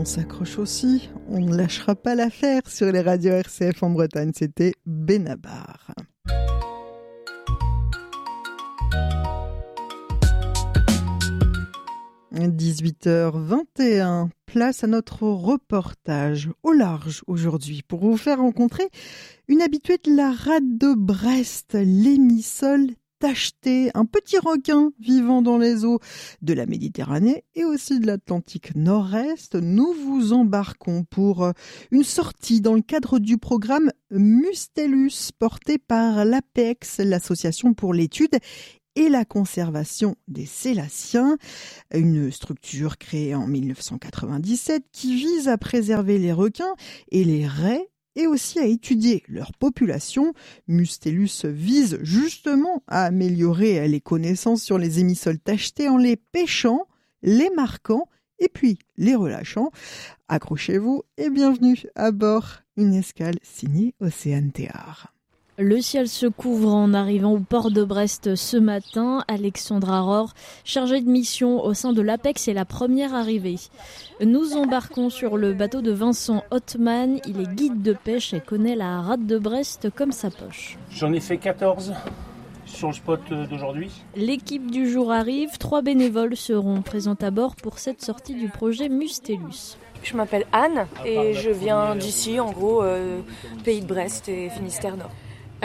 on s'accroche aussi, on ne lâchera pas l'affaire sur les radios RCF en Bretagne, c'était Benabar. « 18h21, place à notre reportage au large aujourd'hui pour vous faire rencontrer une habituée de la rade de Brest, l'émissole tacheté, un petit requin vivant dans les eaux de la Méditerranée et aussi de l'Atlantique Nord-Est. Nous vous embarquons pour une sortie dans le cadre du programme Mustellus porté par l'APEX, l'Association pour l'étude et la conservation des sélaciens, une structure créée en 1997 qui vise à préserver les requins et les raies et aussi à étudier leur population. Mustellus vise justement à améliorer les connaissances sur les émissoles tachetés en les pêchant, les marquant et puis les relâchant. Accrochez-vous et bienvenue à bord, une escale signée Océane Théard. Le ciel se couvre en arrivant au port de Brest ce matin. Alexandra Rohr, chargée de mission au sein de l'APEX, est la première arrivée. Nous embarquons sur le bateau de Vincent Ottman. Il est guide de pêche et connaît la rade de Brest comme sa poche. J'en ai fait 14 sur le spot d'aujourd'hui. L'équipe du jour arrive. 3 bénévoles seront présents à bord pour cette sortie du projet Mustellus. Je m'appelle Anne et je viens d'ici, en gros, pays de Brest et Finistère Nord.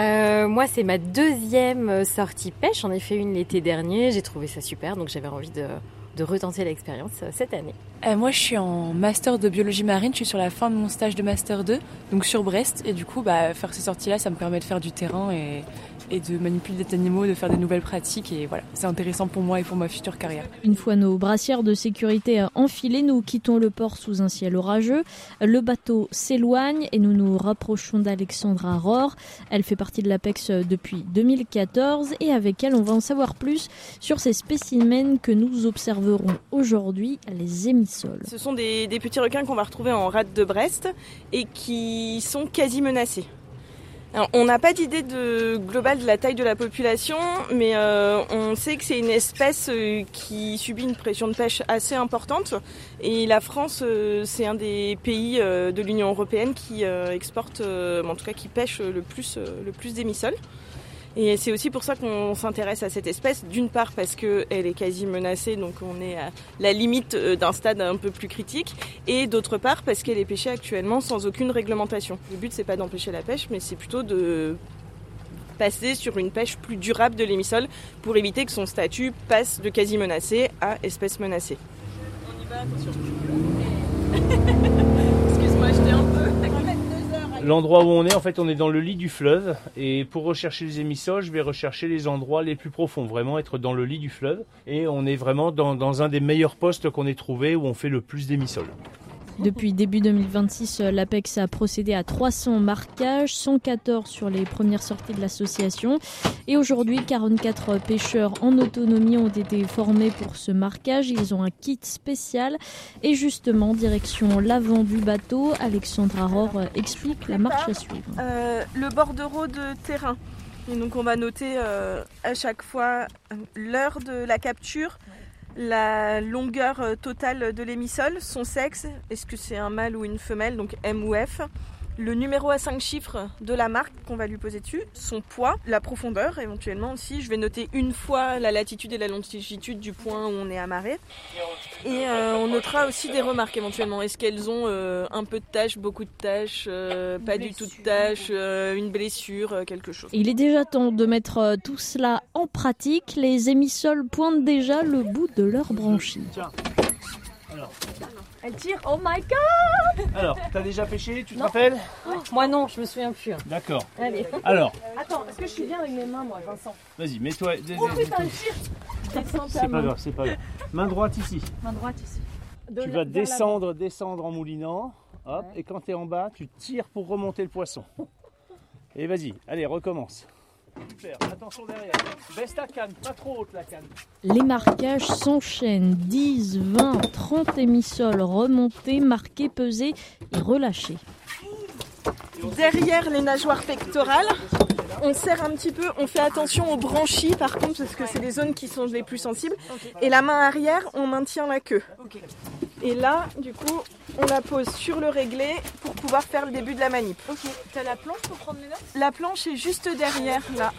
Moi, c'est ma 2e sortie pêche. J'en ai fait une l'été dernier. J'ai trouvé ça super, donc j'avais envie de retenter l'expérience cette année. Moi, je suis en master de biologie marine. Je suis sur la fin de mon stage de master 2, donc sur Brest. Et du coup, faire ces sorties-là, ça me permet de faire du terrain et de manipuler des animaux, de faire des nouvelles pratiques. Et voilà, c'est intéressant pour moi et pour ma future carrière. Une fois nos brassières de sécurité enfilées, nous quittons le port sous un ciel orageux. Le bateau s'éloigne et nous nous rapprochons d'Alexandra Rohr. Elle fait partie de l'APEX depuis 2014 et avec elle, on va en savoir plus sur ces spécimens que nous observerons aujourd'hui, les émissoles. Ce sont des petits requins qu'on va retrouver en rade de Brest et qui sont quasi menacés. Alors, on n'a pas d'idée globale de la taille de la population, mais on sait que c'est une espèce qui subit une pression de pêche assez importante. Et la France, c'est un des pays de l'Union européenne qui exporte, en tout cas qui pêche le plus d'émissoles. Et c'est aussi pour ça qu'on s'intéresse à cette espèce, d'une part parce qu'elle est quasi menacée, donc on est à la limite d'un stade un peu plus critique, et d'autre part parce qu'elle est pêchée actuellement sans aucune réglementation. Le but, c'est pas d'empêcher la pêche, mais c'est plutôt de passer sur une pêche plus durable de l'émissole pour éviter que son statut passe de quasi menacé à espèce menacée. On y va, attention. Excuse-moi, j'étais un peu... L'endroit où on est dans le lit du fleuve. Et pour rechercher les émissoles, je vais rechercher les endroits les plus profonds, vraiment être dans le lit du fleuve. Et on est vraiment dans un des meilleurs postes qu'on ait trouvé où on fait le plus d'émissoles. Depuis début 2026, l'APEX a procédé à 300 marquages, 114 sur les premières sorties de l'association. Et aujourd'hui, 44 pêcheurs en autonomie ont été formés pour ce marquage. Ils ont un kit spécial. Et justement, direction l'avant du bateau, Alexandra Rohr explique la marche à suivre. Le bordereau de terrain. Et donc on va noter à chaque fois l'heure de la capture, la longueur totale de l'émissole, son sexe, est-ce que c'est un mâle ou une femelle, donc M ou F, le numéro à 5 chiffres de la marque qu'on va lui poser dessus, son poids, la profondeur éventuellement aussi. Je vais noter une fois la latitude et la longitude du point où on est amarré. Et on notera aussi des remarques éventuellement. Est-ce qu'elles ont un peu de taches, beaucoup de taches, pas du tout de taches, une blessure, quelque chose. Il est déjà temps de mettre tout cela en pratique. Les émissoles pointent déjà le bout de leur branchie. Tiens. Alors. Elle tire, oh my god! Alors, t'as déjà pêché, tu te rappelles? Moi non, je me souviens plus. D'accord. Allez. Alors. Attends, est-ce que je suis bien avec mes mains, moi, Vincent? Vas-y, mets-toi. Oh putain, elle tire! C'est pas grave, c'est pas grave. Main droite ici. Main droite ici. Tu vas descendre en moulinant. Hop, ouais. Et quand tu es en bas, tu tires pour remonter le poisson. Et vas-y, allez, recommence. Super, attention derrière. Baisse ta canne, pas trop haute la canne. Les marquages s'enchaînent. 10, 20, 30 émissoles remontées, marquées, pesées et relâchées. Derrière les nageoires pectorales, on serre un petit peu, on fait attention aux branchies par contre parce que c'est les zones qui sont les plus sensibles. Et la main arrière, on maintient la queue. Et là, du coup, on la pose sur le réglé pour pouvoir faire le début de la manip. Ok, t'as la planche pour prendre les notes ? La planche est juste derrière, là.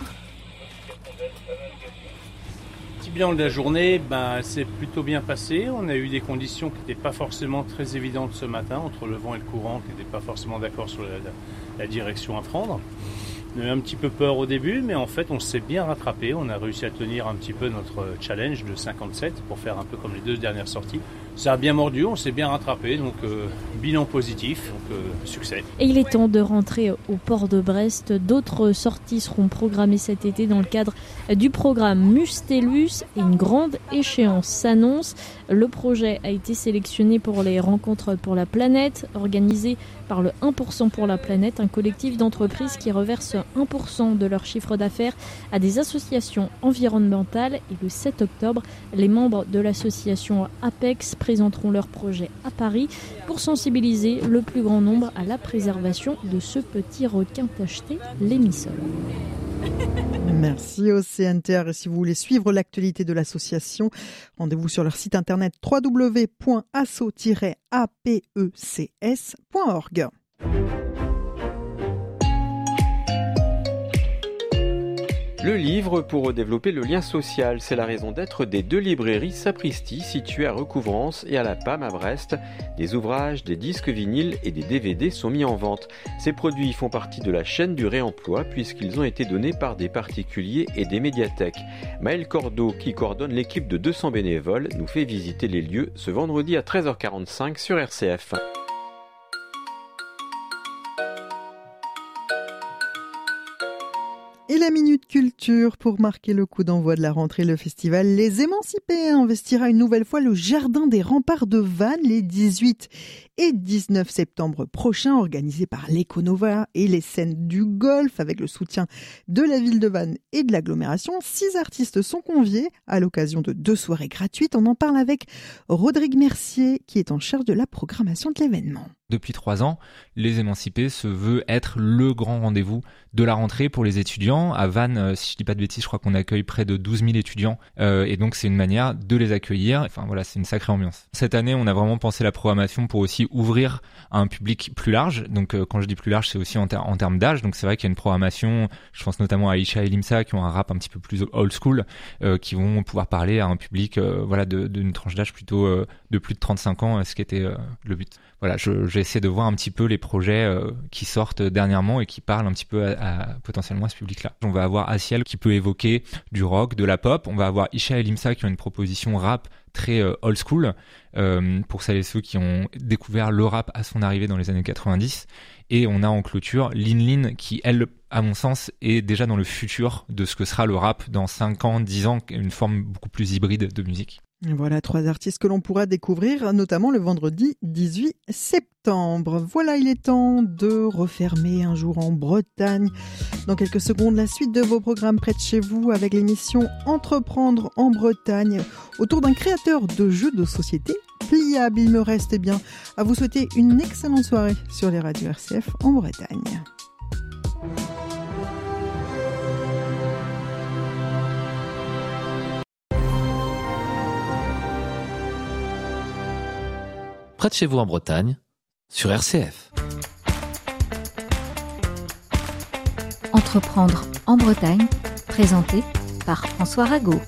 Petit bilan de la journée, c'est plutôt bien passé. On a eu des conditions qui n'étaient pas forcément très évidentes ce matin, entre le vent et le courant, qui n'étaient pas forcément d'accord sur la direction à prendre. On a eu un petit peu peur au début, mais en fait on s'est bien rattrapé. On a réussi à tenir un petit peu notre challenge de 57 pour faire un peu comme les 2 dernières sorties. Ça a bien mordu, on s'est bien rattrapé, donc bilan positif, donc succès. Et il est temps de rentrer au port de Brest. D'autres sorties seront programmées cet été dans le cadre du programme Mustellus et une grande échéance s'annonce. Le projet a été sélectionné pour les rencontres pour la planète, organisé par le 1% pour la planète, un collectif d'entreprises qui reverse 1% de leur chiffre d'affaires à des associations environnementales. Et le 7 octobre, les membres de l'association Apex présenteront leur projet à Paris pour sensibiliser le plus grand nombre à la préservation de ce petit requin tacheté, l'émissol. Merci au CNTR. Et si vous voulez suivre l'actualité de l'association, rendez-vous sur leur site internet www.asso-apecs.org. Le livre pour développer le lien social, c'est la raison d'être des 2 librairies Sapristi situées à Recouvrance et à la PAM à Brest. Des ouvrages, des disques vinyles et des DVD sont mis en vente. Ces produits font partie de la chaîne du réemploi puisqu'ils ont été donnés par des particuliers et des médiathèques. Maël Cordeau, qui coordonne l'équipe de 200 bénévoles, nous fait visiter les lieux ce vendredi à 13h45 sur RCF. Et la Minute Culture pour marquer le coup d'envoi de la rentrée, le festival Les Émancipés investira une nouvelle fois le Jardin des Remparts de Vannes les 18 et 19 septembre prochains, organisé par l'Econova et les scènes du golf avec le soutien de la ville de Vannes et de l'agglomération. 6 artistes sont conviés à l'occasion de 2 soirées gratuites. On en parle avec Rodrigue Mercier qui est en charge de la programmation de l'événement. Depuis 3 ans, Les Émancipés se veut être le grand rendez-vous de la rentrée pour les étudiants. À Vannes, si je dis pas de bêtises, je crois qu'on accueille près de 12 000 étudiants et donc c'est une manière de les accueillir. Enfin voilà, c'est une sacrée ambiance. Cette année, on a vraiment pensé la programmation pour aussi ouvrir à un public plus large. Donc quand je dis plus large, c'est aussi en termes d'âge. Donc c'est vrai qu'il y a une programmation, je pense notamment à Aïcha et Limsa qui ont un rap un petit peu plus old school, qui vont pouvoir parler à un public d'une tranche d'âge plutôt de plus de 35 ans, ce qui était le but. Voilà, j'ai essayé de voir un petit peu les projets qui sortent dernièrement et qui parlent un petit peu potentiellement à ce public-là. On va avoir Asiel qui peut évoquer du rock, de la pop. On va avoir Isha et Limsa qui ont une proposition rap très old school pour celles et ceux qui ont découvert le rap à son arrivée dans les années 90. Et on a en clôture Lin Lin qui, elle, à mon sens, est déjà dans le futur de ce que sera le rap dans 5 ans, 10 ans, une forme beaucoup plus hybride de musique. Voilà 3 artistes que l'on pourra découvrir, notamment le vendredi 18 septembre. Voilà, il est temps de refermer un jour en Bretagne. Dans quelques secondes, la suite de vos programmes près de chez vous avec l'émission Entreprendre en Bretagne autour d'un créateur de jeux de société pliable. Il me reste bien à vous souhaiter une excellente soirée sur les radios RCF en Bretagne. Près de chez vous en Bretagne, sur RCF. Entreprendre en Bretagne, présenté par François Rago.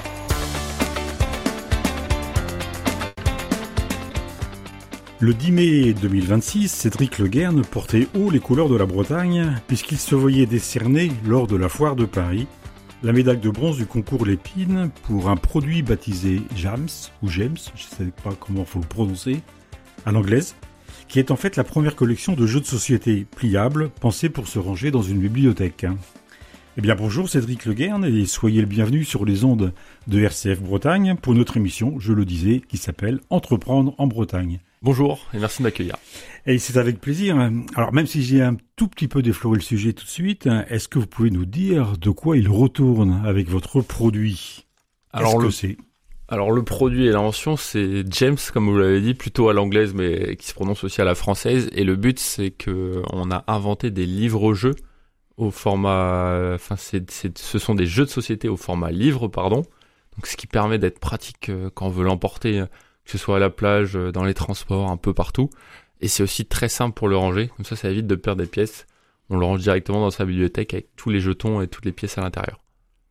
Le 10 mai 2026, Cédric Le Guern portait haut les couleurs de la Bretagne puisqu'il se voyait décerner, lors de la foire de Paris, la médaille de bronze du concours Lépine pour un produit baptisé James, ou James, je ne sais pas comment il faut le prononcer, à l'anglaise, qui est en fait la première collection de jeux de société pliables pensés pour se ranger dans une bibliothèque. Eh bien bonjour Cédric Le Guern et soyez le bienvenu sur les ondes de RCF Bretagne pour notre émission, je le disais, qui s'appelle Entreprendre en Bretagne. Bonjour et merci de m'accueillir. Et c'est avec plaisir. Alors même si j'ai un tout petit peu défloré le sujet tout de suite, est-ce que vous pouvez nous dire de quoi il retourne avec votre produit ? Alors le produit et l'invention, c'est James, comme vous l'avez dit, plutôt à l'anglaise, mais qui se prononce aussi à la française. Et le but, c'est que on a inventé des livres-jeux au format, ce sont des jeux de société au format livre, pardon. Donc, ce qui permet d'être pratique quand on veut l'emporter, que que ce soit à la plage, dans les transports, un peu partout. Et c'est aussi très simple pour le ranger, comme ça évite de perdre des pièces. On le range directement dans sa bibliothèque avec tous les jetons et toutes les pièces à l'intérieur.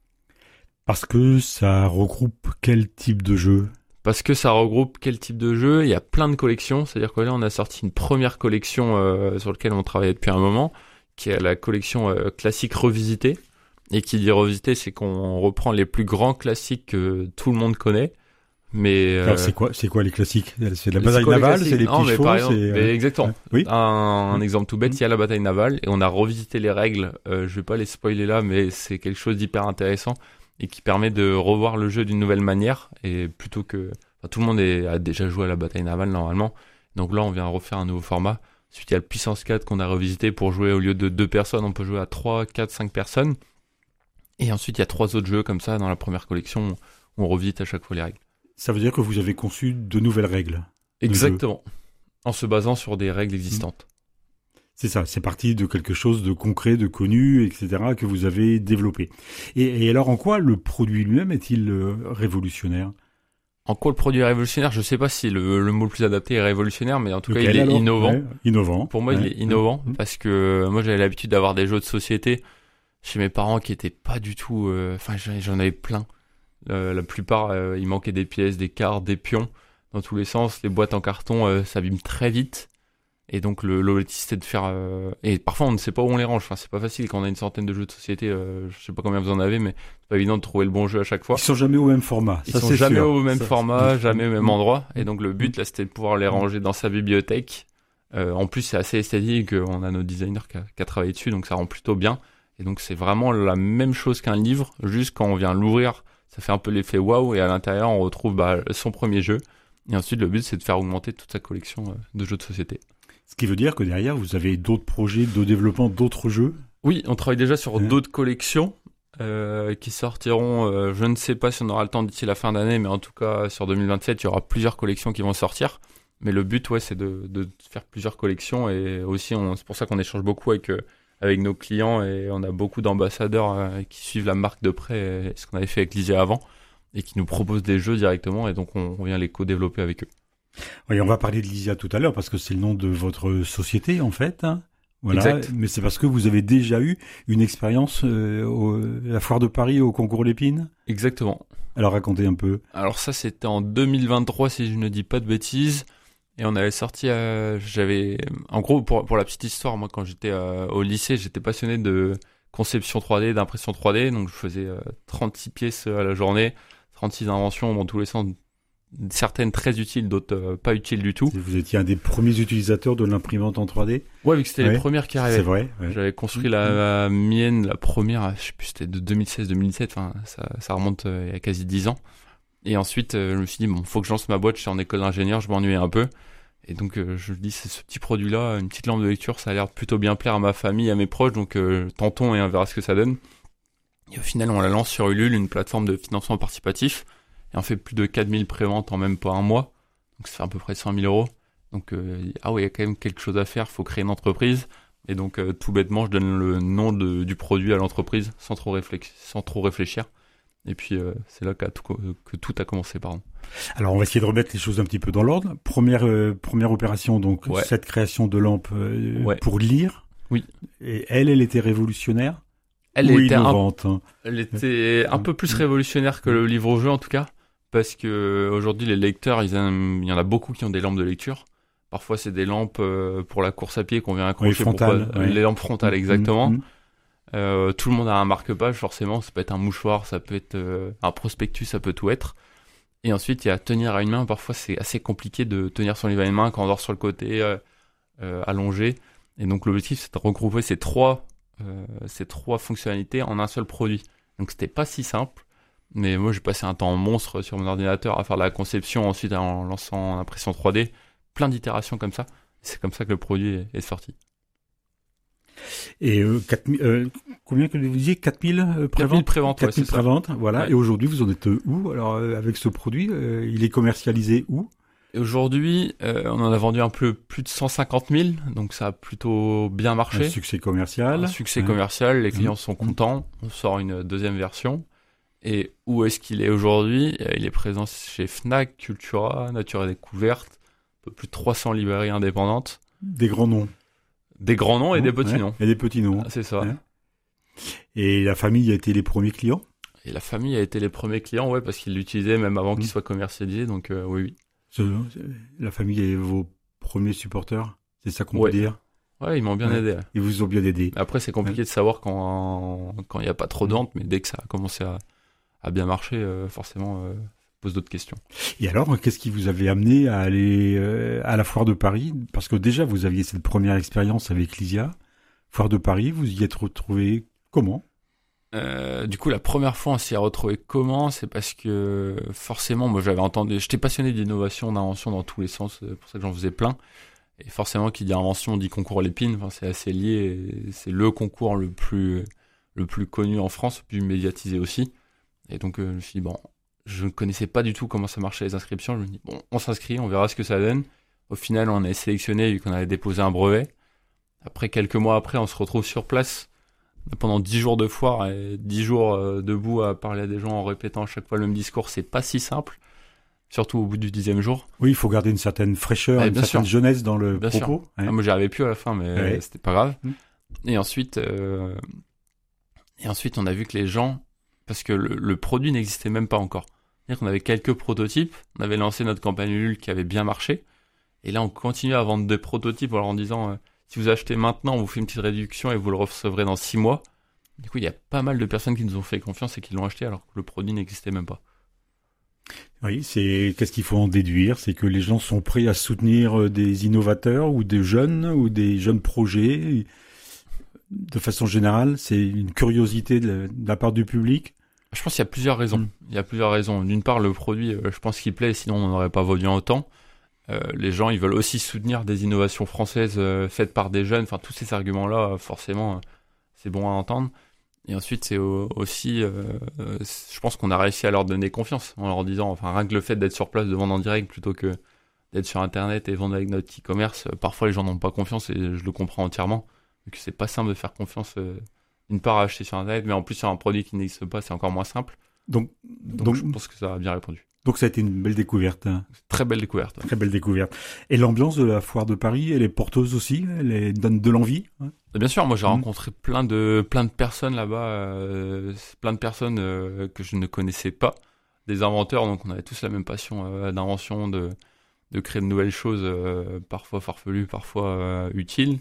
Parce que ça regroupe quel type de jeu ? Parce que ça regroupe quel type de jeu ? Il y a plein de collections, c'est-à-dire que là on a sorti une première collection sur laquelle on travaillait depuis un moment, qui est la collection classique revisitée. Et qui dit revisité, c'est qu'on reprend les plus grands classiques que tout le monde connaît. Mais alors c'est quoi les classiques ? C'est la bataille navale, c'est les petits chevaux, mais exactement. Oui. Un exemple tout bête, il y a la bataille navale et on a revisité les règles. Je vais pas les spoiler là, mais c'est quelque chose d'hyper intéressant et qui permet de revoir le jeu d'une nouvelle manière. Et plutôt que tout le monde a déjà joué à la bataille navale normalement, donc là on vient refaire un nouveau format. Ensuite il y a le puissance 4 qu'on a revisité pour jouer au lieu de 2 personnes, on peut jouer à 3, 4, 5 personnes. Et ensuite il y a 3 autres jeux comme ça dans la première collection où on revisite à chaque fois les règles. Ça veut dire que vous avez conçu de nouvelles règles. Exactement. En se basant sur des règles existantes. C'est ça, c'est parti de quelque chose de concret, de connu, etc., que vous avez développé. Et alors, en quoi le produit lui-même est-il révolutionnaire ? En quoi le produit est révolutionnaire ? Je ne sais pas si le mot le plus adapté est révolutionnaire, mais en tout cas, il est innovant. Ouais, innovant. Pour moi, il est innovant, parce que moi, j'avais l'habitude d'avoir des jeux de société chez mes parents qui étaient pas du tout... j'en avais plein. La plupart, il manquait des pièces, des cartes, des pions, dans tous les sens. Les boîtes en carton s'abîment très vite. Et donc, l'objectif, c'était de faire... Et parfois, on ne sait pas où on les range. Enfin, c'est pas facile quand on a une centaine de jeux de société. Je sais pas combien vous en avez, mais c'est pas évident de trouver le bon jeu à chaque fois. Ils sont jamais au même format. Ils sont jamais au même format, jamais au même endroit. Et donc, le but, là, c'était de pouvoir les ranger dans sa bibliothèque. En plus, c'est assez esthétique. On a notre designer qui a travaillé dessus, donc ça rend plutôt bien. Et donc, c'est vraiment la même chose qu'un livre, juste quand on vient l'ouvrir, ça fait un peu l'effet waouh, et à l'intérieur, on retrouve son premier jeu. Et ensuite, le but, c'est de faire augmenter toute sa collection de jeux de société. Ce qui veut dire que derrière, vous avez d'autres projets de développement d'autres jeux ? Oui, on travaille déjà sur d'autres collections qui sortiront, je ne sais pas si on aura le temps d'ici la fin d'année, mais en tout cas, sur 2027, il y aura plusieurs collections qui vont sortir. Mais le but, c'est de faire plusieurs collections, et aussi, c'est pour ça qu'on échange beaucoup avec nos clients, et on a beaucoup d'ambassadeurs qui suivent la marque de près, ce qu'on avait fait avec Lysia avant, et qui nous proposent des jeux directement, et donc on vient les co-développer avec eux. Oui, on va parler de Lysia tout à l'heure, parce que c'est le nom de votre société, en fait. Voilà. Exact. Mais c'est parce que vous avez déjà eu une expérience à la Foire de Paris, au Concours Lépine ? Exactement. Alors, racontez un peu. Alors ça, c'était en 2023, si je ne dis pas de bêtises. Et on avait sorti, en gros, pour la petite histoire, moi, quand j'étais au lycée, j'étais passionné de conception 3D, d'impression 3D. Donc, je faisais 36 pièces à la journée, 36 inventions dans tous les sens, certaines très utiles, d'autres pas utiles du tout. Vous étiez un des premiers utilisateurs de l'imprimante en 3D ? Ouais, vu que c'était les premières qui arrivaient. C'est vrai. Ouais. J'avais construit la mienne, la première, je sais plus, c'était de 2016-2017, enfin, ça remonte il y a quasi 10 ans. Et ensuite, je me suis dit, faut que je lance ma boîte, je suis en école d'ingénieur, je m'ennuyais un peu. Et donc, je me dis, c'est ce petit produit-là, une petite lampe de lecture, ça a l'air plutôt bien plaire à ma famille, à mes proches, donc tentons et on verra ce que ça donne. Et au final, on la lance sur Ulule, une plateforme de financement participatif, et on fait plus de 4000 préventes en même pas un mois, donc ça fait à peu près 100 000 euros. Donc, il y a quand même quelque chose à faire, faut créer une entreprise. Et donc, tout bêtement, je donne le nom du produit à l'entreprise, sans trop réfléchir. Et puis, c'est là que tout a commencé, pardon. Alors, on va essayer de remettre les choses un petit peu dans l'ordre. Première opération, donc, cette création de lampe pour lire. Oui. Et elle était révolutionnaire. Elle était innovante. Elle était un peu plus révolutionnaire que le livre-jeu, en tout cas. Parce que aujourd'hui, les lecteurs, il y en a beaucoup qui ont des lampes de lecture. Parfois, c'est des lampes pour la course à pied qu'on vient accrocher. Les lampes frontales, exactement. Tout le monde a un marque-page, forcément. Ça peut être un mouchoir, ça peut être un prospectus, ça peut tout être. Et ensuite, il y a tenir à une main. Parfois, c'est assez compliqué de tenir son livre à une main quand on dort sur le côté, allongé. Et donc, l'objectif, c'est de regrouper ces trois fonctionnalités en un seul produit. Donc, c'était pas si simple. Mais moi, j'ai passé un temps monstre sur mon ordinateur à faire de la conception, ensuite en lançant en impression 3D. Plein d'itérations comme ça. C'est comme ça que le produit est sorti. Et combien que vous disiez, 4000 préventes ? 4000 préventes, 4000 préventes, voilà. Ouais. Et aujourd'hui, vous en êtes où ? Alors, avec ce produit, il est commercialisé où ? Et aujourd'hui, on en a vendu un peu plus de 150 000, donc ça a plutôt bien marché. Un succès commercial. Les clients sont contents. On sort une deuxième version. Et où est-ce qu'il est aujourd'hui ? Il est présent chez Fnac, Cultura, Nature et Découverte, un peu plus de 300 librairies indépendantes. Des grands noms. Des grands noms et des petits noms. Et des petits noms. C'est ça. Ouais. Et la famille a été les premiers clients ? Et la famille a été les premiers clients, ouais, parce qu'ils l'utilisaient même avant qu'il soit commercialisé, donc oui. La famille est vos premiers supporters ? C'est ça qu'on peut dire ? Ouais, ils m'ont bien aidé. Ils vous ont bien aidé. Après, c'est compliqué de savoir quand il n'y a pas trop de ventes, mais dès que ça a commencé à bien marcher, forcément, pose d'autres questions. Et alors, qu'est-ce qui vous avait amené à aller à la Foire de Paris ? Parce que déjà, vous aviez cette première expérience avec Lysia. Foire de Paris, vous y êtes retrouvé comment ? Du coup, la première fois, on s'y est retrouvé comment ? C'est parce que forcément, moi, j'étais passionné d'innovation, d'invention dans tous les sens, c'est pour ça que j'en faisais plein. Et forcément, qui dit invention, dit concours Lépine, enfin, c'est assez lié, et c'est le concours le plus connu en France, le plus médiatisé aussi. Et donc, je me suis dit, bon, je ne connaissais pas du tout comment ça marchait les inscriptions, je me dis, bon, on s'inscrit, on verra ce que ça donne. Au final, on est sélectionné vu qu'on avait déposé un brevet. Après, quelques mois après, on se retrouve sur place pendant 10 jours de foire et 10 jours debout à parler à des gens en répétant à chaque fois le même discours, c'est pas si simple. Surtout au bout du 10e jour. Oui, il faut garder une certaine fraîcheur, une certaine jeunesse dans le propos. Ouais. Moi, j'y arrivais plus à la fin, mais c'était pas grave. Et ensuite, on a vu que les gens, parce que le produit n'existait même pas encore. C'est-à-dire qu'on avait quelques prototypes, on avait lancé notre campagne Ulule qui avait bien marché, et là, on continue à vendre des prototypes en disant, si vous achetez maintenant, on vous fait une petite réduction et vous le recevrez dans 6 mois. Du coup, il y a pas mal de personnes qui nous ont fait confiance et qui l'ont acheté alors que le produit n'existait même pas. Oui, qu'est-ce qu'il faut en déduire ? C'est que les gens sont prêts à soutenir des innovateurs ou des jeunes projets. De façon générale, c'est une curiosité de la part du public. Je pense qu'il y a plusieurs raisons. D'une part, le produit, je pense qu'il plaît, sinon on n'aurait pas vendu autant. Les gens, ils veulent aussi soutenir des innovations françaises faites par des jeunes. Enfin, tous ces arguments-là, forcément, c'est bon à entendre. Et ensuite, c'est aussi, je pense qu'on a réussi à leur donner confiance en leur disant, enfin, rien que le fait d'être sur place, de vendre en direct plutôt que d'être sur Internet et vendre avec notre e-commerce, parfois les gens n'ont pas confiance et je le comprends entièrement. Donc c'est pas simple de faire confiance, d'une part à acheter sur Internet, mais en plus sur un produit qui n'existe pas, c'est encore moins simple. Donc je pense que ça a bien répondu. Donc ça a été une belle découverte. Très belle découverte. Très belle découverte. Et l'ambiance de la Foire de Paris, elle est porteuse aussi ? Elle donne de l'envie ? Bien sûr, moi j'ai rencontré plein de personnes là-bas, plein de personnes que je ne connaissais pas, des inventeurs, donc on avait tous la même passion d'invention, de créer de nouvelles choses, parfois farfelues, parfois utiles.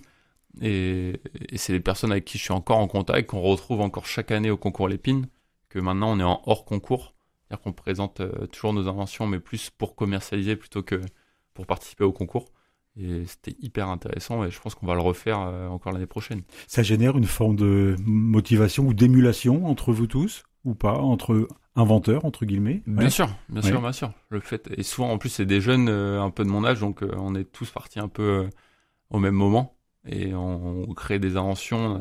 Et c'est des personnes avec qui je suis encore en contact, qu'on retrouve encore chaque année au concours Lépine, que maintenant on est en hors concours. C'est-à-dire qu'on présente toujours nos inventions, mais plus pour commercialiser plutôt que pour participer au concours. Et c'était hyper intéressant et je pense qu'on va le refaire encore l'année prochaine. Ça génère une forme de motivation ou d'émulation entre vous tous ou pas, entre inventeurs, entre guillemets ? Bien sûr. Le fait, et souvent en plus c'est des jeunes un peu de mon âge, donc on est tous partis un peu au même moment. Et on crée des inventions,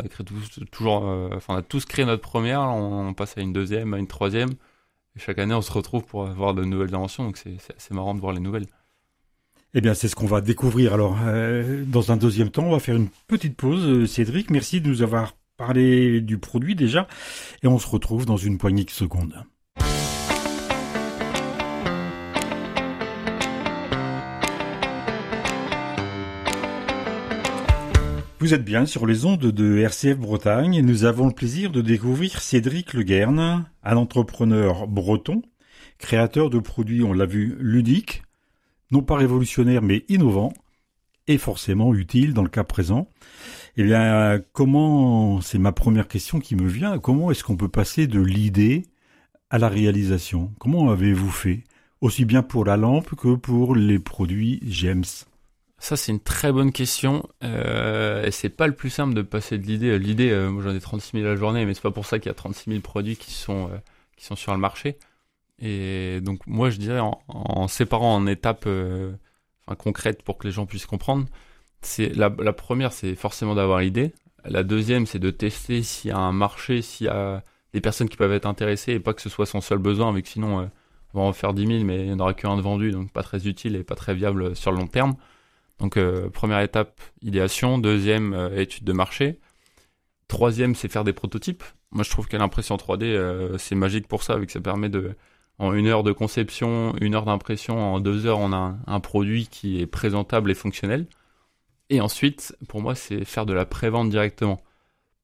on a tous créé notre première, on passe à une deuxième, à une troisième. Et chaque année, on se retrouve pour avoir de nouvelles inventions, donc c'est assez marrant de voir les nouvelles. Eh bien, c'est ce qu'on va découvrir. Alors, dans un deuxième temps, on va faire une petite pause. Cédric, merci de nous avoir parlé du produit déjà. Et on se retrouve dans une poignée de secondes. Vous êtes bien sur les ondes de RCF Bretagne et nous avons le plaisir de découvrir Cédric Le Guern, un entrepreneur breton, créateur de produits, on l'a vu, ludiques, non pas révolutionnaires mais innovants et forcément utiles dans le cas présent. Eh bien, c'est ma première question qui me vient, comment est-ce qu'on peut passer de l'idée à la réalisation ? Comment avez-vous fait ? Aussi bien pour la lampe que pour les produits James ? Ça, c'est une très bonne question. Et c'est pas le plus simple de passer de l'idée. L'idée, moi j'en ai 36 000 à la journée, mais c'est pas pour ça qu'il y a 36 000 produits qui sont sur le marché. Et donc, moi, je dirais en séparant en étapes concrètes pour que les gens puissent comprendre. La première, c'est forcément d'avoir l'idée. La deuxième, c'est de tester s'il y a un marché, s'il y a des personnes qui peuvent être intéressées et pas que ce soit son seul besoin, avec sinon, on va en faire 10 000, mais il n'y en aura qu'un de vendu, donc pas très utile et pas très viable sur le long terme. Donc première étape, idéation. Deuxième, étude de marché. Troisième, c'est faire des prototypes. Moi, je trouve que l'impression 3D, c'est magique pour ça, vu que ça permet en 1 heure de conception, 1 heure d'impression, en 2 heures, on a un produit qui est présentable et fonctionnel. Et ensuite, pour moi, c'est faire de la pré-vente directement. Pourquoi ?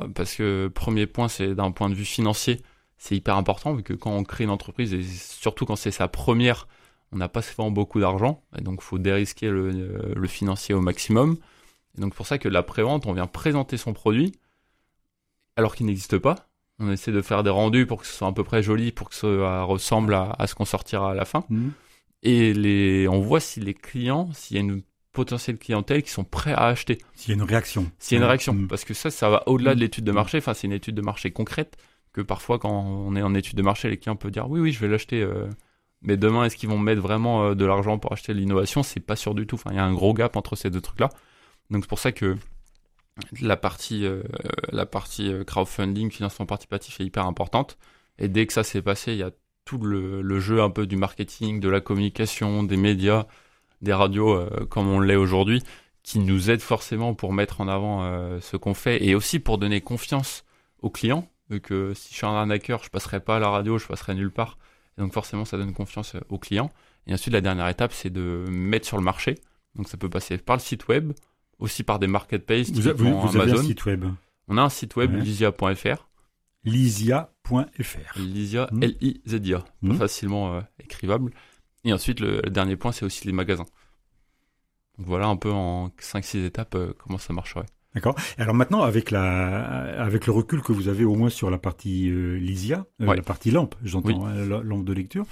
Parce que premier point, c'est d'un point de vue financier, c'est hyper important, vu que quand on crée une entreprise, et surtout quand c'est sa première, on n'a pas souvent beaucoup d'argent, et donc il faut dérisquer le financier au maximum. Et donc pour ça que la pré-vente, on vient présenter son produit, alors qu'il n'existe pas. On essaie de faire des rendus pour que ce soit à peu près joli, pour que ça ressemble à ce qu'on sortira à la fin. Et on voit si les clients, s'il y a une potentielle clientèle qui sont prêts à acheter. S'il y a une réaction. S'il y a une réaction. Parce que ça va au-delà de l'étude de marché. Enfin, c'est une étude de marché concrète que parfois, quand on est en étude de marché, les clients peuvent dire oui, je vais l'acheter. Mais demain, est-ce qu'ils vont mettre vraiment de l'argent pour acheter l'innovation ? C'est pas sûr du tout. Enfin, il y a un gros gap entre ces deux trucs-là. Donc, c'est pour ça que la partie crowdfunding, financement participatif est hyper importante. Et dès que ça s'est passé, il y a tout le jeu un peu du marketing, de la communication, des médias, des radios comme on l'est aujourd'hui, qui nous aident forcément pour mettre en avant ce qu'on fait et aussi pour donner confiance aux clients. Vu que si je suis un arnaqueur, je passerai pas à la radio, je passerai nulle part. Et donc forcément, ça donne confiance aux clients. Et ensuite, la dernière étape, c'est de mettre sur le marché. Donc ça peut passer par le site web, aussi par des marketplaces, vous avez un site web. On a un site web, lysia.fr. Lysia.fr. Lysia, L-I-Z-I-A. Facilement écrivable. Et ensuite, le dernier point, c'est aussi les magasins. Donc voilà un peu en 5-6 étapes comment ça marcherait. D'accord. Alors maintenant, avec le recul que vous avez au moins sur la partie Lysia, la partie lampe, j'entends, lampe de lecture,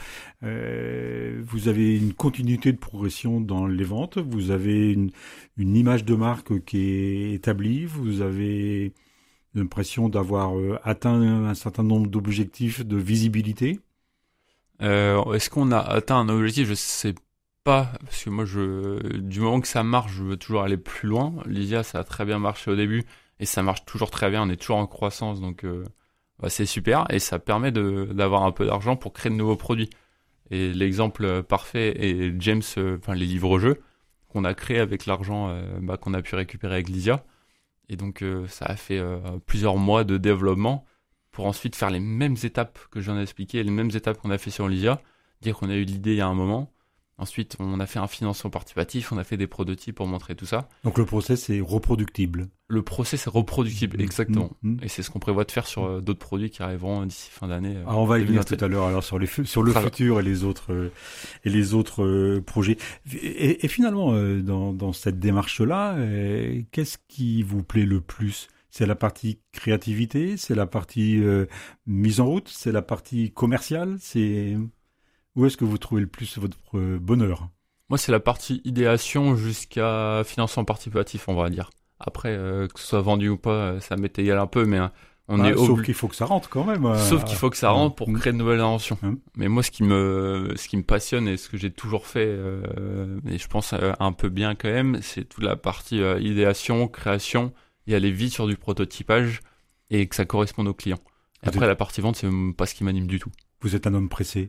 vous avez une continuité de progression dans les ventes, vous avez une image de marque qui est établie, vous avez l'impression d'avoir atteint un certain nombre d'objectifs de visibilité. Est-ce qu'on a atteint un objectif ? Je sais pas, parce que moi, du moment que ça marche, je veux toujours aller plus loin. Lysia, ça a très bien marché au début, et ça marche toujours très bien, on est toujours en croissance, donc c'est super, et ça permet d'avoir un peu d'argent pour créer de nouveaux produits. Et l'exemple parfait est James, les livres-jeux, qu'on a créés avec l'argent qu'on a pu récupérer avec Lysia. Et donc ça a fait plusieurs mois de développement pour ensuite faire les mêmes étapes que je viens d'expliquer, les mêmes étapes qu'on a fait sur Lysia, dire qu'on a eu l'idée il y a un moment. Ensuite, on a fait un financement participatif, on a fait des prototypes pour montrer tout ça. Donc le process est reproductible. Le process est reproductible, exactement. Et c'est ce qu'on prévoit de faire sur d'autres produits qui arriveront d'ici fin d'année. Alors on va y venir tout à l'heure alors sur le futur et les autres projets. Et finalement, dans cette démarche-là, qu'est-ce qui vous plaît le plus ? C'est la partie créativité, c'est la partie mise en route, c'est la partie commerciale, Où est-ce que vous trouvez le plus votre bonheur ? Moi, c'est la partie idéation jusqu'à financement participatif, on va dire. Après, que ce soit vendu ou pas, ça m'est égal un peu, mais sauf qu'il faut que ça rentre quand même. Sauf qu'il faut que ça rentre pour créer de nouvelles inventions. Mais moi, ce qui me passionne et ce que j'ai toujours fait, et je pense un peu bien quand même, c'est toute la partie idéation, création, et aller vite sur du prototypage et que ça corresponde aux clients. Et après, la partie vente, c'est pas ce qui m'anime du tout. Vous êtes un homme pressé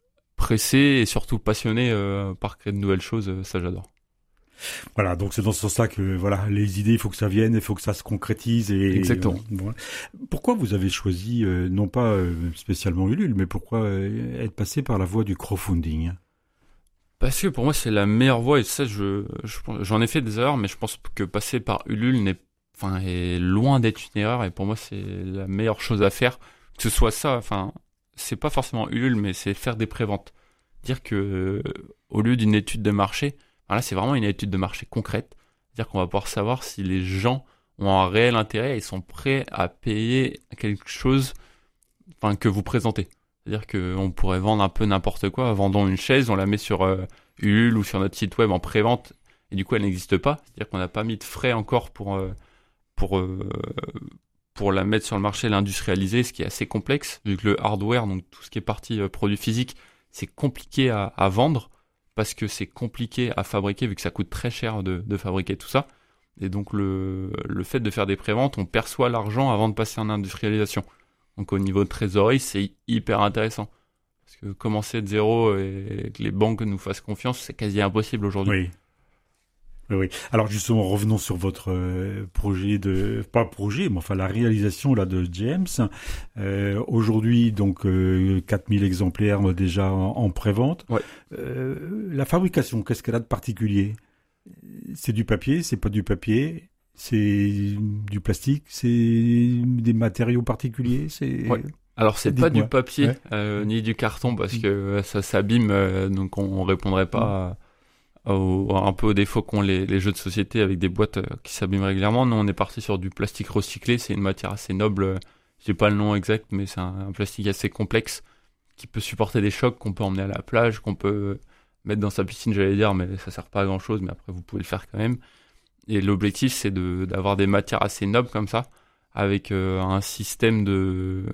et surtout passionné par créer de nouvelles choses, ça j'adore. Voilà, donc c'est dans ce sens-là que les idées, il faut que ça vienne, il faut que ça se concrétise. Exactement. Voilà. Pourquoi vous avez choisi, non pas spécialement Ulule, mais pourquoi être passé par la voie du crowdfunding ? Parce que pour moi c'est la meilleure voie, et ça j'en ai fait des erreurs, mais je pense que passer par Ulule est loin d'être une erreur, et pour moi c'est la meilleure chose à faire, que ce soit ça, c'est pas forcément Ulule, mais c'est faire des préventes. Dire que au lieu d'une étude de marché, là c'est vraiment une étude de marché concrète. Dire qu'on va pouvoir savoir si les gens ont un réel intérêt et sont prêts à payer quelque chose que vous présentez. C'est-à-dire qu'on pourrait vendre un peu n'importe quoi. Vendons une chaise, on la met sur Ulule ou sur notre site web en prévente, et du coup elle n'existe pas. C'est-à-dire qu'on n'a pas mis de frais encore pour la mettre sur le marché, l'industrialiser, ce qui est assez complexe, vu que le hardware, donc tout ce qui est partie produit physique, c'est compliqué à vendre, parce que c'est compliqué à fabriquer, vu que ça coûte très cher de fabriquer tout ça. Et donc le fait de faire des préventes, on perçoit l'argent avant de passer en industrialisation. Donc au niveau de trésorerie, c'est hyper intéressant. Parce que commencer de zéro et que les banques nous fassent confiance, c'est quasi impossible aujourd'hui. Oui. Oui. Alors justement, revenons sur votre projet pas projet, mais enfin la réalisation là de James. Aujourd'hui, donc 4000 exemplaires déjà en pré-vente. Ouais. La fabrication, qu'est-ce qu'elle a de particulier? C'est du papier, c'est pas du papier, c'est du plastique, c'est des matériaux particuliers, c'est... Ouais. Alors c'est pas du papier ni du carton parce que ça s'abîme, donc on répondrait pas un peu aux défauts qu'ont les jeux de société avec des boîtes qui s'abîment régulièrement. Nous on est parti sur du plastique recyclé, c'est une matière assez noble, j'ai pas le nom exact mais c'est un plastique assez complexe qui peut supporter des chocs, qu'on peut emmener à la plage, qu'on peut mettre dans sa piscine j'allais dire, mais ça sert pas à grand chose, mais après vous pouvez le faire quand même. Et l'objectif c'est d'avoir des matières assez nobles comme ça, avec un système de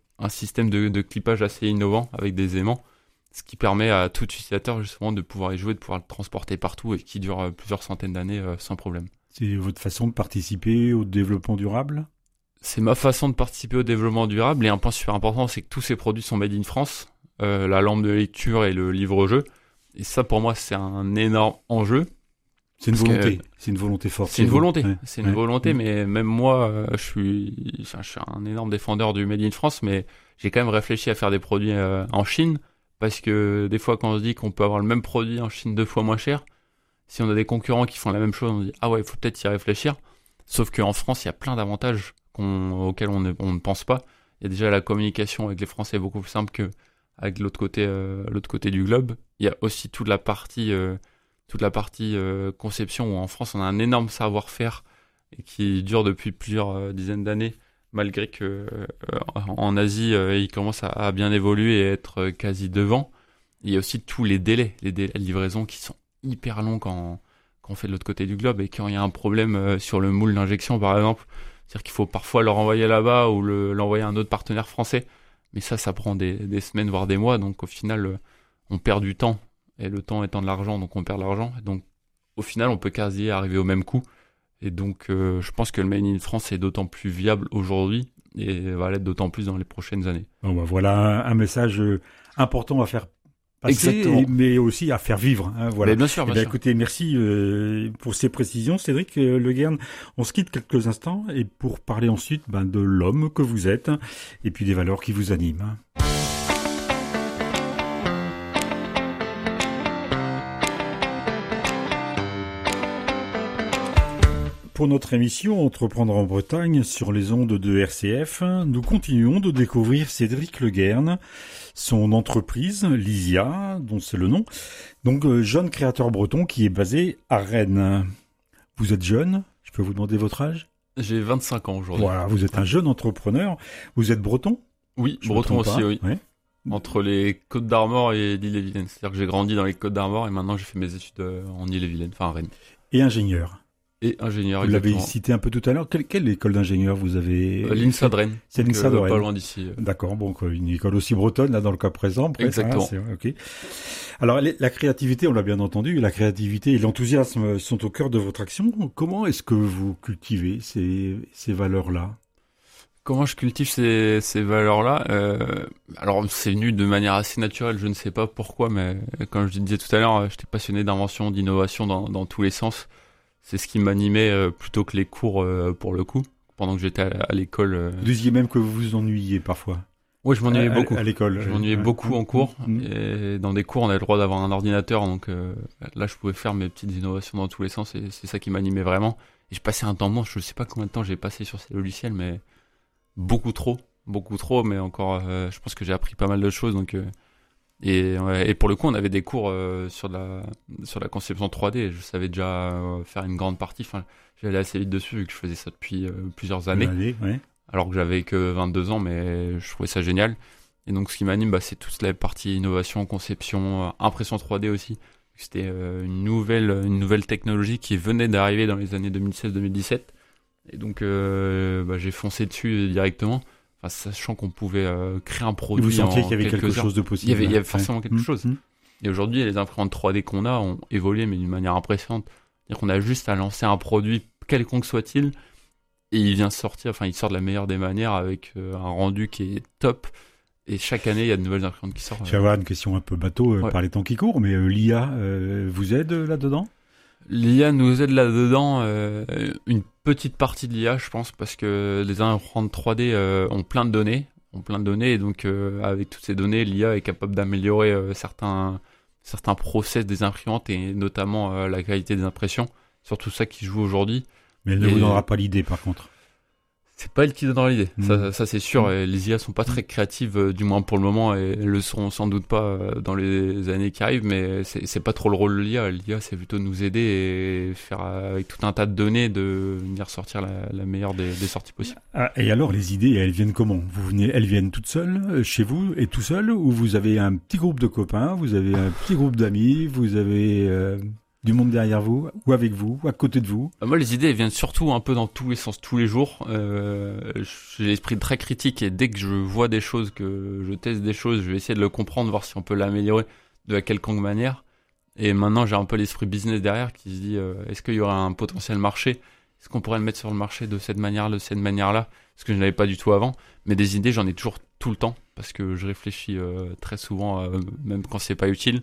clippage assez innovant avec des aimants, ce qui permet à tout utilisateur justement de pouvoir y jouer, de pouvoir le transporter partout et qui dure plusieurs centaines d'années sans problème. C'est votre façon de participer au développement durable ? C'est ma façon de participer au développement durable, et un point super important, c'est que tous ces produits sont made in France, la lampe de lecture et le livre-jeu, et ça pour moi c'est un énorme enjeu. C'est une volonté, c'est une volonté forte. C'est une volonté, c'est une volonté, mais même moi, je suis un énorme défendeur du Made in France, mais j'ai quand même réfléchi à faire des produits en Chine, parce que des fois quand on se dit qu'on peut avoir le même produit en Chine 2 fois moins cher, si on a des concurrents qui font la même chose, on se dit ah ouais, il faut peut-être y réfléchir. Sauf qu'en France, il y a plein d'avantages auxquels on ne pense pas. Il y a déjà la communication avec les Français beaucoup plus simple que avec l'autre côté du globe. Il y a aussi toute la partie conception, où en France on a un énorme savoir-faire et qui dure depuis plusieurs dizaines d'années, malgré que en Asie il commence à bien évoluer et être quasi devant. Il y a aussi tous les délais de livraison qui sont hyper longs quand on fait de l'autre côté du globe, et quand il y a un problème sur le moule d'injection par exemple, c'est-à-dire qu'il faut parfois le renvoyer là-bas ou l'envoyer à un autre partenaire français, mais ça prend des semaines voire des mois, donc au final on perd du temps. Et le temps étant de l'argent, donc on perd de l'argent. Donc au final, on peut quasi arriver au même coût. Et donc je pense que le Made in France est d'autant plus viable aujourd'hui et va l'être d'autant plus dans les prochaines années. Bon, bah, voilà un message important à faire passer, mais aussi à faire vivre. Hein, voilà. Mais bien sûr, bien sûr. Écoutez, merci pour ces précisions, Cédric Le Guern. On se quitte quelques instants et pour parler ensuite de l'homme que vous êtes et puis des valeurs qui vous animent. Pour notre émission Entreprendre en Bretagne sur les ondes de RCF, nous continuons de découvrir Cédric Le Guern, son entreprise, Lysia, dont c'est le nom, donc jeune créateur breton qui est basé à Rennes. Vous êtes jeune, je peux vous demander votre âge ? J'ai 25 ans aujourd'hui. Voilà, vous êtes un jeune entrepreneur, vous êtes breton ? Oui, breton aussi, oui. Ouais. Entre les Côtes d'Armor et l'Ille-et-Vilaine, c'est-à-dire que j'ai grandi dans les Côtes d'Armor et maintenant j'ai fait mes études en Ille-et-Vilaine, enfin à Rennes. Et ingénieur ? Et ingénieur, vous exactement. Vous l'avez cité un peu tout à l'heure. Quelle école d'ingénieur vous avez l'INSA de Rennes. C'est l'INSA de Rennes. Pas loin d'ici. D'accord, bon, une école aussi bretonne, là, dans le cas présent. Exactement. Ok. Alors, la créativité, on l'a bien entendu, la créativité et l'enthousiasme sont au cœur de votre action. Comment est-ce que vous cultivez ces valeurs-là ? Comment je cultive ces valeurs-là Alors, c'est venu de manière assez naturelle, je ne sais pas pourquoi, mais comme je disais tout à l'heure, j'étais passionné d'invention, d'innovation dans tous les sens. C'est ce qui m'animait plutôt que les cours pour le coup, pendant que j'étais à l'école. Vous disiez même que vous vous ennuyiez parfois. Oui, je m'ennuyais beaucoup. À l'école. Je m'ennuyais beaucoup en cours. Et dans des cours, on avait le droit d'avoir un ordinateur, donc là, je pouvais faire mes petites innovations dans tous les sens, et c'est ça qui m'animait vraiment. Et je passais un temps monstre, je ne sais pas combien de temps j'ai passé sur ces logiciels, mais beaucoup trop, mais encore, je pense que j'ai appris pas mal de choses, donc... Et pour le coup, on avait des cours sur la conception 3D. Et je savais déjà faire une grande partie. Enfin, j'allais assez vite dessus vu que je faisais ça depuis plusieurs années. Ouais. Alors que j'avais que 22 ans, mais je trouvais ça génial. Et donc, ce qui m'anime, c'est toute la partie innovation, conception, impression 3D aussi. C'était une nouvelle technologie qui venait d'arriver dans les années 2016-2017. Et donc, j'ai foncé dessus directement. Enfin, sachant qu'on pouvait créer un produit. Vous sentiez qu'il y avait quelque chose de possible. Il y avait forcément quelque chose. Et aujourd'hui, les imprimantes 3D qu'on a ont évolué, mais d'une manière impressionnante. C'est-à-dire qu'on a juste à lancer un produit, quelconque soit-il, et il sort de la meilleure des manières avec un rendu qui est top. Et chaque année, il y a de nouvelles imprimantes qui sortent. Je vais avoir une question un peu bateau par les temps qui courent, mais l'IA vous aide là-dedans ? L'IA nous aide là-dedans, une petite partie de l'IA, je pense, parce que les imprimantes 3D ont plein de données, et donc avec toutes ces données, l'IA est capable d'améliorer certains process des imprimantes et notamment la qualité des impressions, surtout ça qui joue aujourd'hui. Mais elle ne vous donnera pas l'idée, par contre. C'est pas elle qui donnera l'idée, ça c'est sûr. Et les IA sont pas très créatives, du moins pour le moment, et elles le seront sans doute pas dans les années qui arrivent, mais c'est pas trop le rôle de l'IA. L'IA, c'est plutôt nous aider et faire avec tout un tas de données de venir sortir la meilleure des sorties possibles. Ah, et alors, les idées, elles viennent comment ? Elles viennent toutes seules, chez vous, et tout seul, ou vous avez un petit groupe de copains, vous avez un petit groupe d'amis, vous avez du monde derrière vous, ou avec vous, ou à côté de vous? Moi, les idées elles viennent surtout un peu dans tous les sens, tous les jours. J'ai l'esprit très critique, et dès que je vois des choses, que je teste des choses, je vais essayer de le comprendre, voir si on peut l'améliorer de la quelconque manière. Et maintenant, j'ai un peu l'esprit business derrière qui se dit, est-ce qu'il y aura un potentiel marché ? Est-ce qu'on pourrait le mettre sur le marché de cette manière-là, parce que je n'avais pas du tout avant. Mais des idées, j'en ai toujours tout le temps, parce que je réfléchis très souvent, même quand c'est pas utile.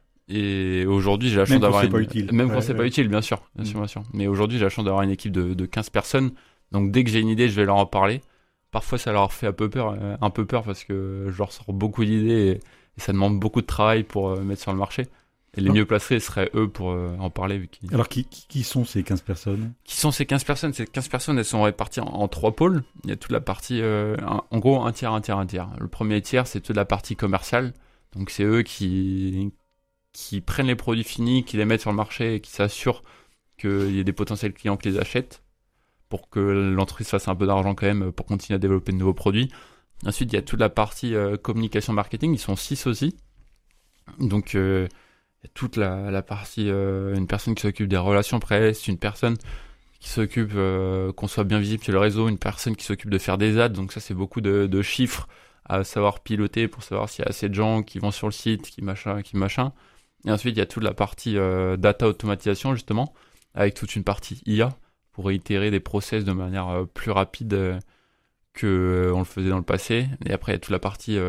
Et aujourd'hui, j'ai la chance d'avoir même quand c'est pas utile, bien sûr. Mais aujourd'hui, j'ai la chance d'avoir une équipe de 15 personnes. Donc dès que j'ai une idée, je vais leur en parler. Parfois, ça leur fait un peu peur parce que je leur sors beaucoup d'idées et ça demande beaucoup de travail pour mettre sur le marché. Et les mieux placés seraient eux pour en parler. Alors qui sont ces 15 personnes ? Qui sont ces 15 personnes ? Ces 15 personnes, elles sont réparties en 3 pôles. Il y a toute la partie, en gros, un tiers. Le premier tiers, c'est toute la partie commerciale. Donc c'est eux qui prennent les produits finis, qui les mettent sur le marché et qui s'assurent qu'il y ait des potentiels clients qui les achètent pour que l'entreprise fasse un peu d'argent quand même pour continuer à développer de nouveaux produits. Ensuite, il y a toute la partie communication marketing, ils sont 6 aussi. Donc, il y a toute la partie, une personne qui s'occupe des relations presse, une personne qui s'occupe qu'on soit bien visible sur le réseau, une personne qui s'occupe de faire des ads, donc ça c'est beaucoup de chiffres à savoir piloter pour savoir s'il y a assez de gens qui vont sur le site, qui machin. Et ensuite, il y a toute la partie data automatisation, justement, avec toute une partie IA pour itérer des process de manière plus rapide qu'on le faisait dans le passé. Et après, il y a toute la partie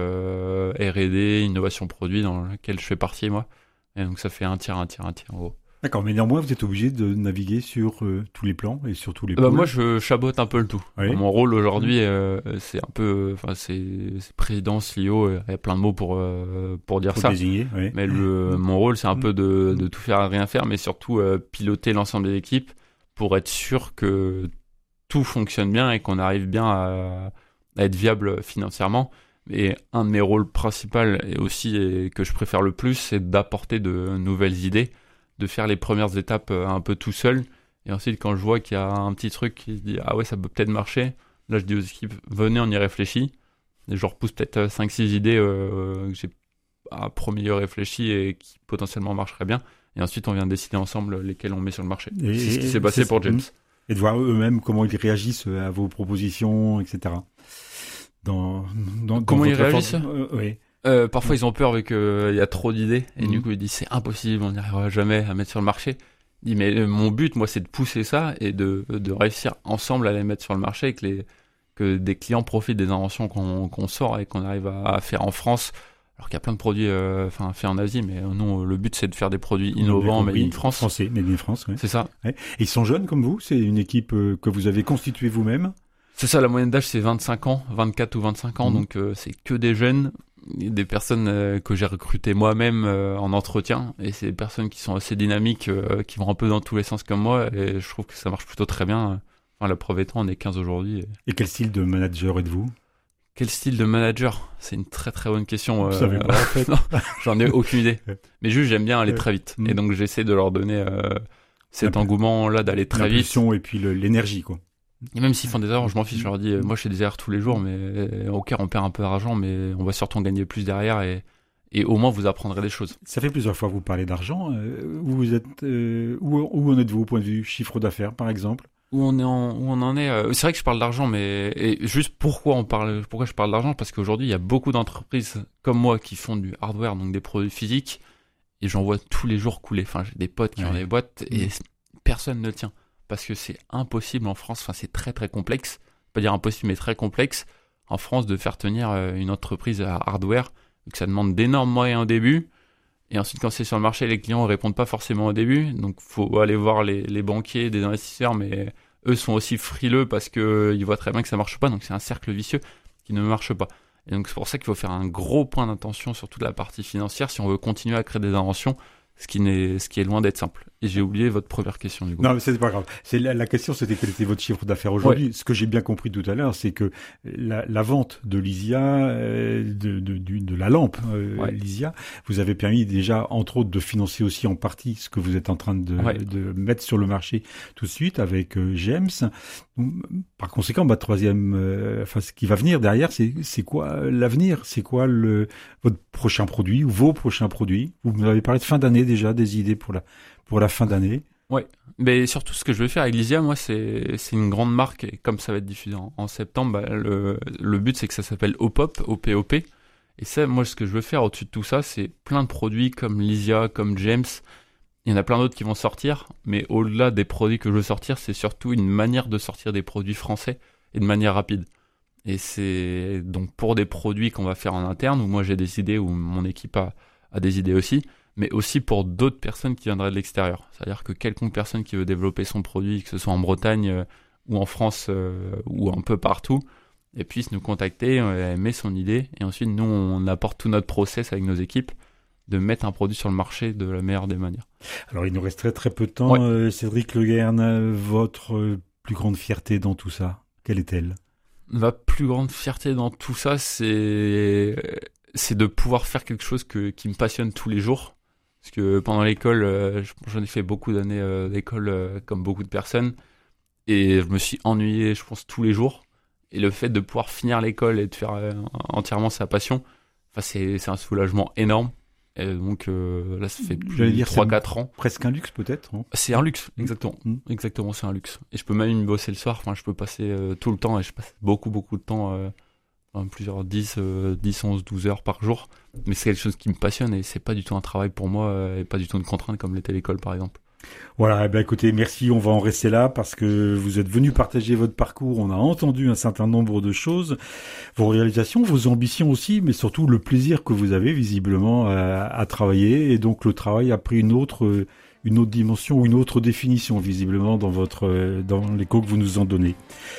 R&D, innovation produit, dans laquelle je fais partie, moi. Et donc, ça fait un tiers, en gros. D'accord, mais néanmoins, vous êtes obligé de naviguer sur tous les plans et sur tous les pôles. Moi, je chabote un peu le tout. Oui. Mon rôle aujourd'hui, c'est un peu, c'est président, CEO, il y a plein de mots pour dire ça. Désigner, oui. Mais mon rôle, c'est un peu de tout faire et rien faire, mais surtout piloter l'ensemble des équipes pour être sûr que tout fonctionne bien et qu'on arrive bien à être viable financièrement. Et un de mes rôles principaux et que je préfère le plus, c'est d'apporter de nouvelles idées, de faire les premières étapes un peu tout seul. Et ensuite, quand je vois qu'il y a un petit truc qui se dit « Ah ouais, ça peut peut-être marcher », là, je dis aux équipes « Venez, on y réfléchit ». Et je repousse peut-être 5-6 idées que j'ai à premier lieu réfléchi et qui potentiellement marcheraient bien. Et ensuite, on vient décider ensemble lesquelles on met sur le marché. C'est ce qui s'est passé pour James. Et de voir eux-mêmes comment ils réagissent à vos propositions, etc. Comment ils réagissent oui. Parfois ils ont peur vu qu'il y a trop d'idées et du coup ils disent c'est impossible, on n'y arrivera jamais à mettre sur le marché. Je dis mais mon but moi c'est de pousser ça et de réussir ensemble à les mettre sur le marché et que des clients profitent des inventions qu'on sort et qu'on arrive à faire en France, alors qu'il y a plein de produits faits en Asie, mais non, le but c'est de faire des produits innovants made in France. Français, made in France, oui. C'est ça. Ouais. Et ils sont jeunes comme vous, c'est une équipe que vous avez constituée vous-même? C'est ça, la moyenne d'âge c'est 25 ans, 24 ou 25 ans, donc c'est que des jeunes, des personnes que j'ai recrutées moi-même en entretien, et c'est des personnes qui sont assez dynamiques, qui vont un peu dans tous les sens comme moi, et je trouve que ça marche plutôt très bien. Enfin, la preuve étant, on est 15 aujourd'hui. Et quel style de manager êtes-vous? Quel style de manager? C'est une très très bonne question. Vous savez pas, en fait. Non, j'en ai aucune idée. Mais juste, j'aime bien aller très vite. Et donc, j'essaie de leur donner cet engouement-là d'aller très vite. L'impulsion et puis l'énergie, quoi. Et même s'ils font des erreurs, je m'en fiche. Je leur dis, moi, je fais des erreurs tous les jours, mais ok, on perd un peu d'argent, mais on va surtout en gagner plus derrière et au moins, vous apprendrez des choses. Ça fait plusieurs fois que vous parlez d'argent. Où en êtes-vous au point de vue chiffre d'affaires, par exemple? Où on en est. C'est vrai que je parle d'argent, mais juste pourquoi je parle d'argent? Parce qu'aujourd'hui, il y a beaucoup d'entreprises comme moi qui font du hardware, donc des produits physiques, et j'en vois tous les jours couler. Enfin, j'ai des potes qui ont des boîtes et personne ne tient. Parce que c'est impossible en France, enfin, c'est très très complexe. Pas dire impossible, mais très complexe en France de faire tenir une entreprise à hardware. Donc ça demande d'énormes moyens au début, Et ensuite, quand c'est sur le marché, les clients ne répondent pas forcément au début. Donc, faut aller voir les banquiers, des investisseurs, mais eux sont aussi frileux parce qu'ils voient très bien que ça ne marche pas. Donc, c'est un cercle vicieux qui ne marche pas. Et donc, c'est pour ça qu'il faut faire un gros point d'attention sur toute la partie financière si on veut continuer à créer des inventions, ce qui est loin d'être simple. Et j'ai oublié votre première question, du coup. Non, mais c'est pas grave. La question, c'était quel était votre chiffre d'affaires aujourd'hui. Ouais. Ce que j'ai bien compris tout à l'heure, c'est que la vente de Lysia, de la lampe Lysia, vous avez permis déjà, entre autres, de financer aussi en partie ce que vous êtes en train de mettre sur le marché tout de suite avec James. Par conséquent, ce qui va venir derrière, c'est quoi l'avenir? C'est quoi votre prochain produit ou vos prochains produits? Vous m'avez parlé de fin d'année déjà, des idées pour la fin d'année. Ouais, mais surtout ce que je vais faire avec Lysia, moi, c'est une grande marque, et comme ça va être diffusé en septembre, le but c'est que ça s'appelle OPOP, OPOP. Et ça, moi, ce que je veux faire au-dessus de tout ça, c'est plein de produits comme Lysia, comme James. Il y en a plein d'autres qui vont sortir, mais au-delà des produits que je veux sortir, c'est surtout une manière de sortir des produits français et de manière rapide. Et c'est donc pour des produits qu'on va faire en interne, où moi j'ai des idées, où mon équipe a des idées aussi, mais aussi pour d'autres personnes qui viendraient de l'extérieur. C'est-à-dire que quelconque personne qui veut développer son produit, que ce soit en Bretagne ou en France ou un peu partout, et puisse nous contacter, elle met son idée, et ensuite nous on apporte tout notre process avec nos équipes de mettre un produit sur le marché de la meilleure des manières. Alors il nous resterait très peu de temps. Cédric Le Guern, votre plus grande fierté dans tout ça, quelle est-elle? Ma plus grande fierté dans tout ça, c'est de pouvoir faire quelque chose qui me passionne tous les jours. Parce que pendant l'école, j'en ai fait beaucoup d'années d'école comme beaucoup de personnes. Et je me suis ennuyé, je pense, tous les jours. Et le fait de pouvoir finir l'école et de faire entièrement sa passion, c'est un soulagement énorme. Et donc là, ça fait 3-4 ans. Presque un luxe peut-être, hein. C'est un luxe, exactement. Exactement, c'est un luxe. Et je peux même bosser le soir, enfin je peux passer tout le temps, et je passe beaucoup de temps, plusieurs 10, 11, 12 heures par jour. Mais c'est quelque chose qui me passionne et c'est pas du tout un travail pour moi et pas du tout une contrainte comme l'était l'école par exemple. Voilà, écoutez, merci, on va en rester là parce que vous êtes venu partager votre parcours, on a entendu un certain nombre de choses, vos réalisations, vos ambitions aussi, mais surtout le plaisir que vous avez visiblement à travailler, et donc le travail a pris une autre dimension ou une autre définition visiblement dans l'écho que vous nous en donnez.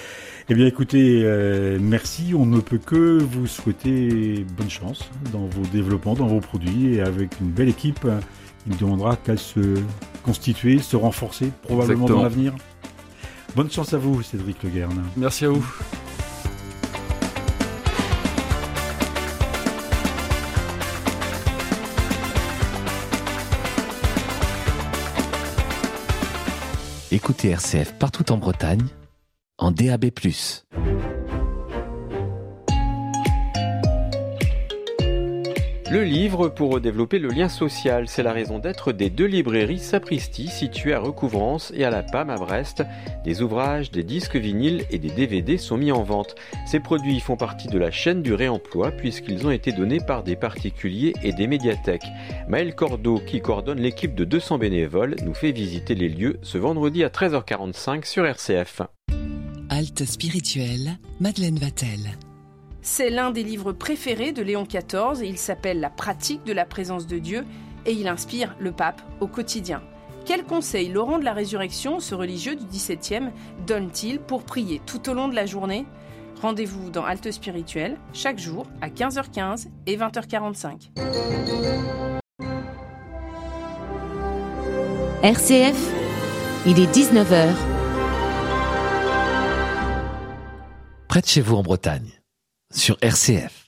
Eh bien écoutez, merci, on ne peut que vous souhaiter bonne chance dans vos développements, dans vos produits, et avec une belle équipe qui ne demandera qu'à se constituer, se renforcer probablement dans l'avenir. Bonne chance à vous, Cédric Le Guern. Merci à vous. Écoutez RCF partout en Bretagne, en DAB+. Le livre pour développer le lien social, c'est la raison d'être des 2 librairies Sapristi situées à Recouvrance et à la PAM à Brest. Des ouvrages, des disques vinyles et des DVD sont mis en vente. Ces produits font partie de la chaîne du réemploi puisqu'ils ont été donnés par des particuliers et des médiathèques. Maël Cordeau, qui coordonne l'équipe de 200 bénévoles, nous fait visiter les lieux ce vendredi à 13h45 sur RCF. Halte spirituelle, Madeleine Vatel. C'est l'un des livres préférés de Léon XIV, il s'appelle La pratique de la présence de Dieu et il inspire le pape au quotidien. Quels conseils Laurent de la Résurrection, ce religieux du XVIIe, donne-t-il pour prier tout au long de la journée? Rendez-vous dans Halte spirituelle, chaque jour à 15h15 et 20h45. RCF, il est 19h. Près de chez vous en Bretagne, sur RCF.